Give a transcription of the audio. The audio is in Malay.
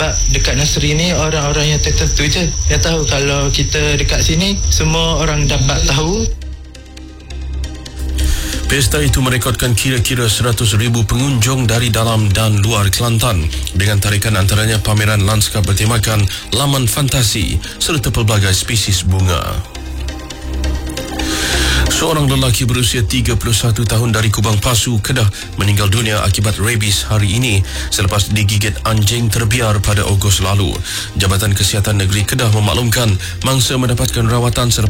sebab dekat nursery ni orang-orang yang tertentu je yang tahu. Kalau kita dekat sini semua orang dapat tahu. Pesta itu merekodkan kira-kira 100,000 pengunjung dari dalam dan luar Kelantan dengan tarikan antaranya pameran lanskap bertemakan laman fantasi serta pelbagai spesies bunga. Seorang lelaki berusia 31 tahun dari Kubang Pasu, Kedah meninggal dunia akibat rabies hari ini selepas digigit anjing terbiar pada Ogos lalu. Jabatan Kesihatan Negeri Kedah memaklumkan mangsa mendapatkan rawatan